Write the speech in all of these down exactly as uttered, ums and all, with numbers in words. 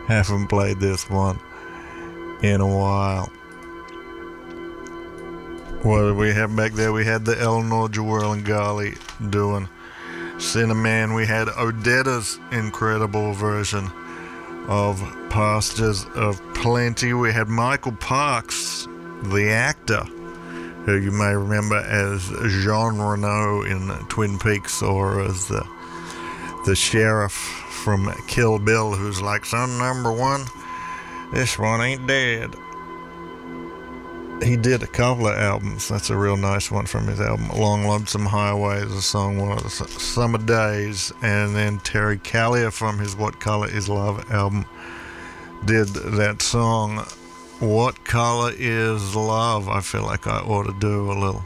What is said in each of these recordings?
Haven't played this one in a while. What did we have back there? We had the Eleanor Jawurlangali doing Cinnamon. We had Odetta's incredible version of Pastures of Plenty. We had Michael Parks, the actor, who you may remember as Jean Reno in Twin Peaks, or as the, the sheriff from Kill Bill, who's like, son number one, this one ain't dead. He did a couple of albums. That's a real nice one from his album Long Lonesome Highway. The song was Summer Days. And then Terry Callier from his What Color Is Love album did that song What Color Is Love. I feel like I ought to do a little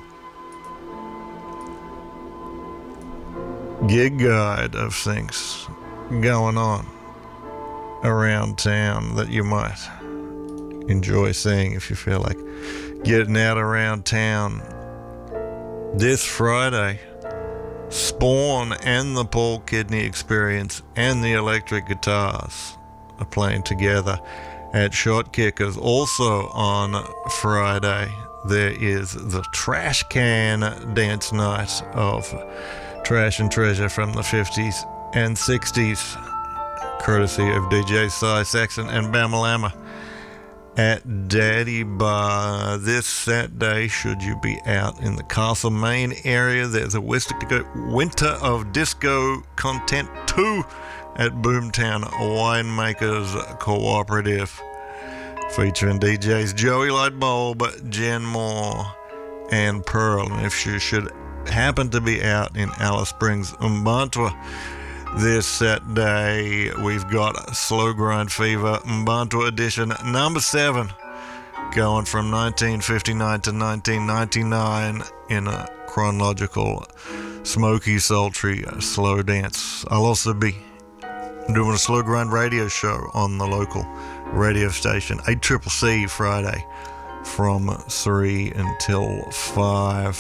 gig guide of things going on around town that you might enjoy seeing if you feel like getting out around town. This Friday, Spawn and the Paul Kidney Experience and the Electric Guitars are playing together at Shot Kickers. Also on Friday, there is the Trash Can Dance Night of Trash and Treasure from the fifties and sixties, courtesy of D J Cy Saxon and Bamalama at Daddy Bar. This Saturday, should you be out in the Castlemaine area, there's a Winter of Disco Content two at Boomtown Winemakers Cooperative, featuring D Js Joey Lightbulb, Jen Moore, and Pearl. And if you should happen to be out in Alice Springs, Mbantua, this Saturday, we've got Slow Grind Fever Mbantua edition number seven, going from nineteen fifty-nine to nineteen ninety-nine in a chronological, smoky, sultry slow dance. I'll also be doing a Slow Grind radio show on the local radio station, A C C C, Friday from three until five.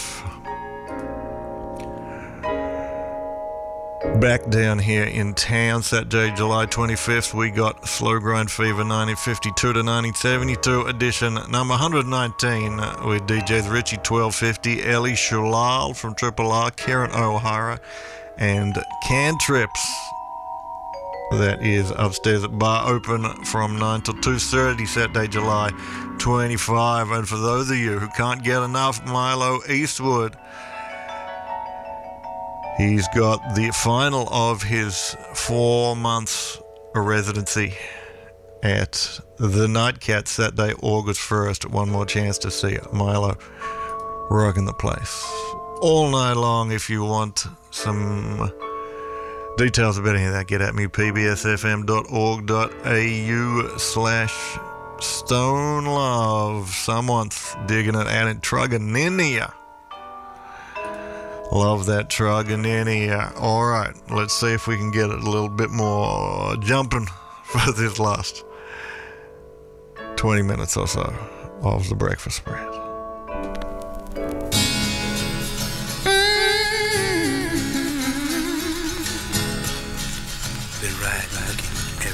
Back down here in town, Saturday, July twenty-fifth, we got Slow Grind Fever nineteen fifty-two to nineteen seventy-two edition number one hundred nineteen with D Js Richie twelve fifty, Ellie Shulal from Triple R, Karen O'Hara, and Cantrips. That is upstairs at Bar Open from nine till two thirty, Saturday, July twenty-fifth. And for those of you who can't get enough Milo Eastwood, he's got the final of his four months residency at the Nightcat Saturday, August first. One more chance to see Milo rocking the place all night long. If you want some details about any of that, get at me, p b s f m dot org dot a u slash stone love. Someone's digging it out in Truganini. Love that Truganini. All right, let's see if we can get it a little bit more jumping for this last twenty minutes or so of the breakfast spread.